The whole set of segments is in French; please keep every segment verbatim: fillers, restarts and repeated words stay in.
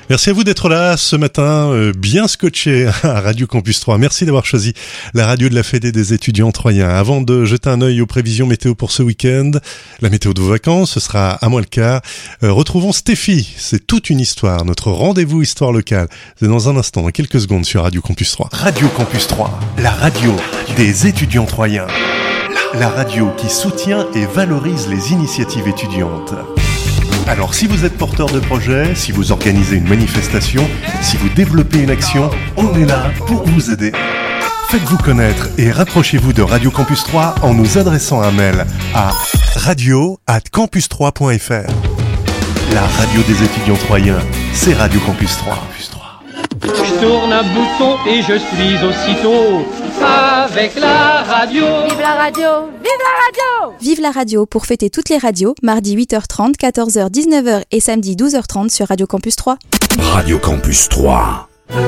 Merci à vous d'être là ce matin, euh, bien scotché à Radio Campus trois. Merci d'avoir choisi la radio de la Fédé des étudiants troyens. Avant de jeter un œil aux prévisions météo pour ce week-end, la météo de vos vacances, ce sera à moins le quart. Euh, retrouvons Stéphie, c'est toute une histoire, notre rendez-vous histoire locale. C'est dans un instant, dans quelques secondes sur Radio Campus trois. Radio Campus trois, la radio des étudiants troyens. La radio qui soutient et valorise les initiatives étudiantes. Alors si vous êtes porteur de projet, si vous organisez une manifestation, si vous développez une action, on est là pour vous aider. Faites-vous connaître et rapprochez-vous de Radio Campus trois en nous adressant un mail à radio arobase campus trois point f r. La radio des étudiants troyens, c'est Radio Campus trois. Je tourne un bouton et je suis aussitôt avec la radio. Vive la radio! Vive la radio! Vive la radio pour fêter toutes les radios, mardi huit heures trente, quatorze heures, dix-neuf heures et samedi douze heures trente sur Radio Campus trois. Radio Campus trois.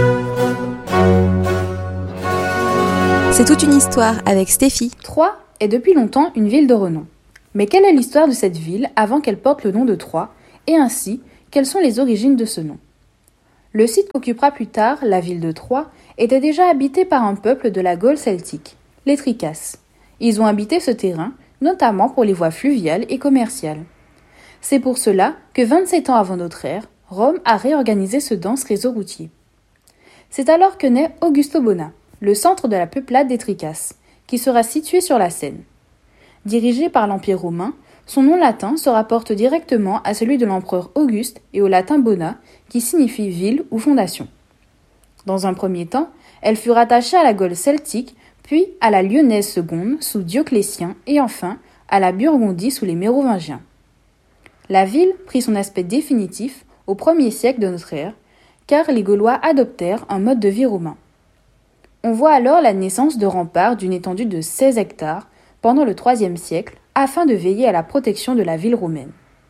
C'est toute une histoire avec Stéphie. Troyes est depuis longtemps une ville de renom. Mais quelle est l'histoire de cette ville avant qu'elle porte le nom de Troyes, et ainsi, quelles sont les origines de ce nom? Le site qu'occupera plus tard la ville de Troyes était déjà habité par un peuple de la Gaule celtique, les Tricasses. Ils ont habité ce terrain, notamment pour les voies fluviales et commerciales. C'est pour cela que vingt-sept ans avant notre ère, Rome a réorganisé ce dense réseau routier. C'est alors que naît Augusto Bona, le centre de la peuplade des Tricasses, qui sera situé sur la Seine. Dirigé par l'Empire romain, son nom latin se rapporte directement à celui de l'empereur Auguste et au latin Bona, qui signifie ville ou fondation. Dans un premier temps, elle fut rattachée à la Gaule celtique, puis à la Lyonnaise seconde sous Dioclétien et enfin à la Burgondie sous les Mérovingiens. La ville prit son aspect définitif au premier siècle de notre ère, car les Gaulois adoptèrent un mode de vie romain. On voit alors la naissance de remparts d'une étendue de seize hectares pendant le troisième siècle, afin de veiller à la protection de la ville romaine.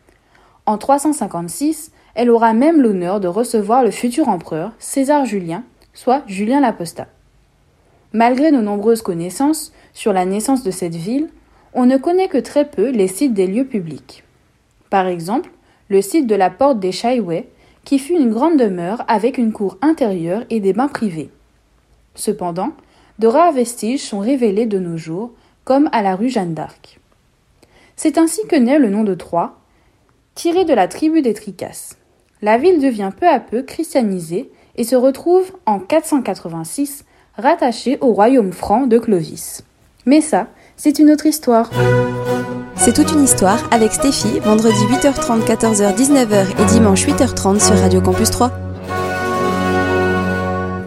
En trois cent cinquante-six, elle aura même l'honneur de recevoir le futur empereur César Julien, soit Julien l'Apostat. Malgré nos nombreuses connaissances sur la naissance de cette ville, on ne connaît que très peu les sites des lieux publics. Par exemple, le site de la porte des Chaillouets, qui fut une grande demeure avec une cour intérieure et des bains privés. Cependant, de rares vestiges sont révélés de nos jours, comme à la rue Jeanne d'Arc. C'est ainsi que naît le nom de Troyes, tiré de la tribu des Tricasses. La ville devient peu à peu christianisée et se retrouve en quatre cent quatre-vingt-six rattachée au royaume franc de Clovis. Mais ça, c'est une autre histoire. C'est toute une histoire avec Stéphie, vendredi huit heures trente, quatorze heures, dix-neuf heures et dimanche huit heures trente sur Radio Campus trois.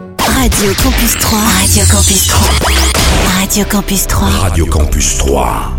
Radio Campus trois. Radio Campus trois. Radio Campus trois. Radio Campus trois.